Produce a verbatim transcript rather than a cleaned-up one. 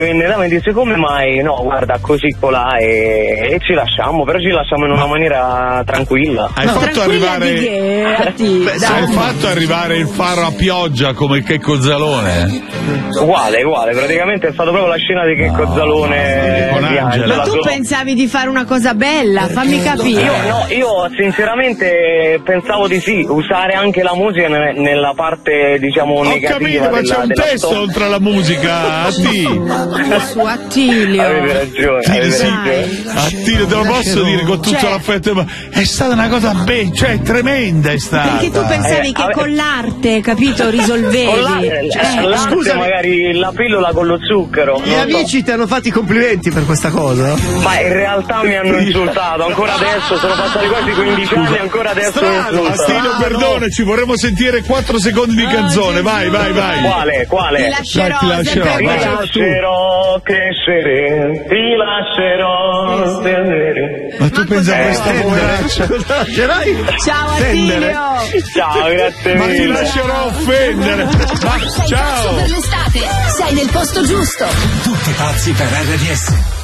vendetta, mi disse come mai? No, guarda, così colà e, e ci lasciamo, però ci lasciamo in una maniera tranquilla. Hai no, fatto arrivare che, atti, Beh, hai fatto arrivare il faro a pioggia come Checco Zalone? Uguale, uguale, praticamente è stata proprio la scena di Checco no, Zalone con Angela. Ma tu sua... pensavi di fare una cosa bella, fammi capire. Io no, io sinceramente pensavo di sì, usare anche la musica ne, nella parte diciamo Ho negativa. Ho capito, ma della, c'è un testo storia. Oltre alla musica, Atti. Su Attilio. Avete ragione. Sì, avete sì. ragione. Attilio, te lo posso dire con tutto cioè, l'affetto, ma è stata una cosa be- cioè tremenda è stata. Perché tu pensavi eh, che vabbè. con l'arte, capito, risolvevi. Con l'arte, cioè, l'arte scusami. magari la pillola con lo zucchero. Gli amici so. ti hanno fatto i complimenti per questa cosa? Ma in realtà mi hanno insultato, ancora adesso, sono passati quasi quindici anni, ancora adesso mi insultano. Attilio, perdone, ci vorremmo sentire quattro secondi di canzone, oh, vai, vai, vai. Quale, quale? Ti lascerò, Dai, ti lascerò, Ti vai. lascerò crescere, ti lascerò tenere. Ma tu pensa a questa poveraccia? Lascerai? Ciao Attilio. Ciao, grazie Ma ti mille. lascerò offendere. Ma Sei ciao. pazzo per l'estate, sei nel posto giusto. Tutti pazzi per R D S.